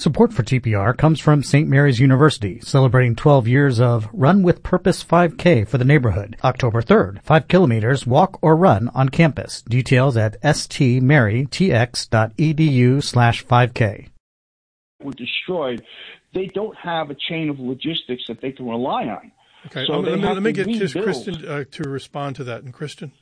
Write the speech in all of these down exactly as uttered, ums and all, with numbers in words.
Support for T P R comes from Saint Mary's University, celebrating twelve years of Run with Purpose five K for the neighborhood. October third, five kilometers, walk or run on campus. Details at stmarytx.edu slash 5K. Were destroyed. They don't have a chain of logistics that they can rely on. Okay, so um, let, me, let me get rebuild. just Kristen uh, to respond to that. And Kristen?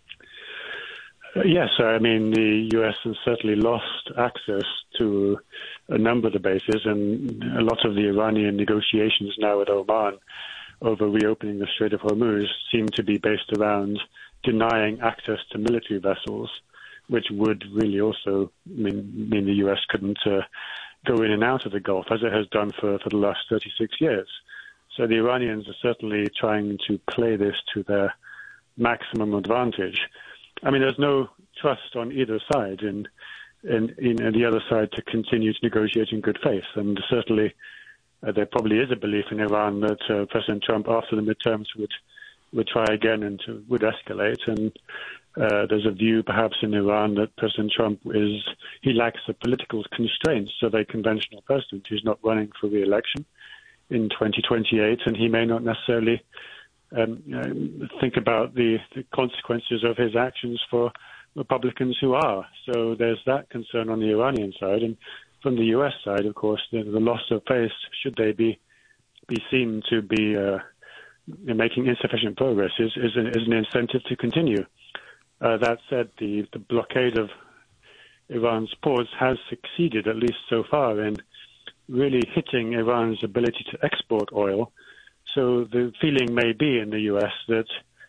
Uh, yes, I mean, the U S has certainly lost access to a number of the bases, and a lot of the Iranian negotiations now with Oman over reopening the Strait of Hormuz seem to be based around denying access to military vessels, which would really also mean, mean the U S couldn't uh, go in and out of the Gulf, as it has done for, for the last thirty-six years. So the Iranians are certainly trying to play this to their maximum advantage. I mean, there's no trust on either side in, in, in the other side to continue to negotiate in good faith. And certainly uh, there probably is a belief in Iran that uh, President Trump, after the midterms, would would try again and to, would escalate. And uh, there's a view perhaps in Iran that President Trump is, he lacks the political constraints of a conventional president. He's not running for re-election in twenty twenty-eight, and he may not necessarily Um, you know, think about the, the consequences of his actions for Republicans who are. So there's that concern on the Iranian side. And from the U S side, of course, the, the loss of face, should they be be seen to be uh, making insufficient progress, is, is, an, is an incentive to continue. Uh, that said, the, the blockade of Iran's ports has succeeded, at least so far, in really hitting Iran's ability to export oil. So the feeling may be in the U S that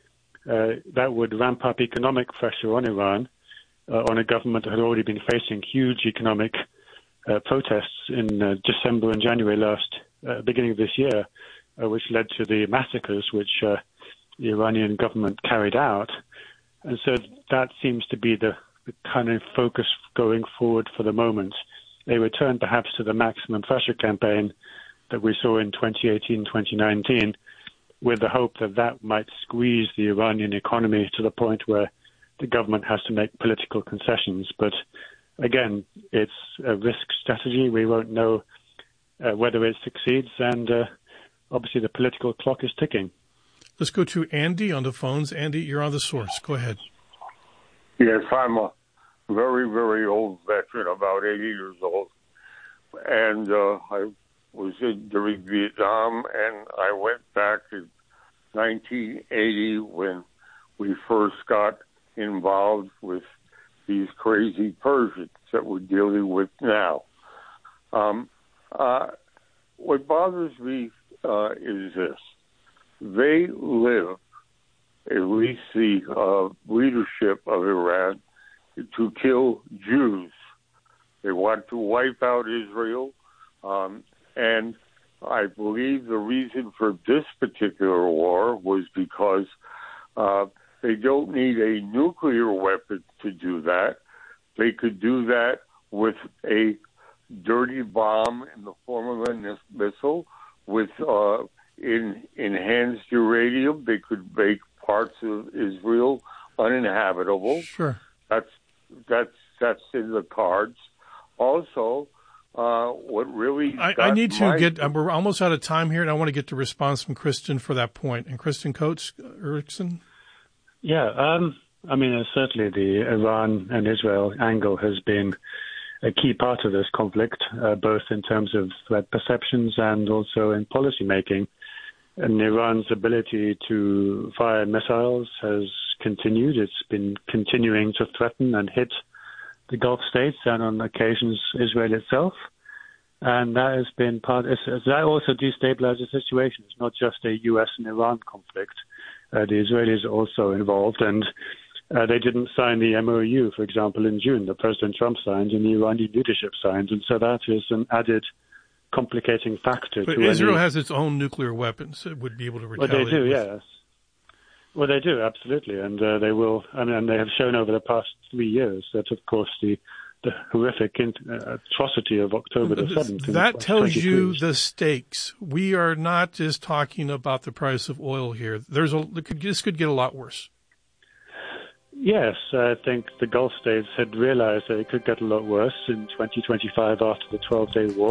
uh, that would ramp up economic pressure on Iran, uh, on a government that had already been facing huge economic uh, protests in uh, December and January last, uh, beginning of this year, uh, which led to the massacres which uh, the Iranian government carried out. And so that seems to be the, the kind of focus going forward for the moment. A return perhaps to the maximum pressure campaign that we saw in twenty eighteen, twenty nineteen, with the hope that that might squeeze the Iranian economy to the point where the government has to make political concessions. But again, it's a risk strategy. We won't know uh, whether it succeeds, and uh, obviously the political clock is ticking. Let's go to Andy on the phones. Andy, you're on The Source. Go ahead. Yes, I'm a very, very old veteran, about eighty years old, and uh, I was in during Vietnam, and I went back in nineteen eighty when we first got involved with these crazy Persians that we're dealing with now. Um, uh, what bothers me uh, is this. They live, at least the uh, leadership of Iran, to kill Jews. They want to wipe out Israel. Um, And I believe the reason for this particular war was because uh, they don't need a nuclear weapon to do that. They could do that with a dirty bomb in the form of a missile, with uh, in, enhanced uranium. They could make parts of Israel uninhabitable. Sure. That's that's that's in the cards. Also, Uh, what really I, I need to get, uh, we're almost out of time here, and I want to get the response from Kristen for that point. And Kristen Coates, Erickson? Yeah, um, I mean, uh, certainly the Iran and Israel angle has been a key part of this conflict, uh, both in terms of threat perceptions and also in policy making. And Iran's ability to fire missiles has continued. It's been continuing to threaten and hit the Gulf states and on occasions Israel itself. And that has been part, that also destabilizes the situation. It's not just a U S and Iran conflict. Uh, the Israelis are also involved, and uh, they didn't sign the M O U, for example, in June, that President Trump signed and the Iranian leadership signed. And so that is an added complicating factor. But to Israel any, has its own nuclear weapons. It would be able to retaliate. Well, they do, with. yes. Well, they do, absolutely, and uh, they will. I mean, and they have shown over the past three years that, of course, the the horrific uh, atrocity of October the seventh. That tells you the stakes. We are not just talking about the price of oil here. There's a this could get a lot worse. Yes, I think the Gulf states had realized that it could get a lot worse in twenty twenty-five after the twelve-day war.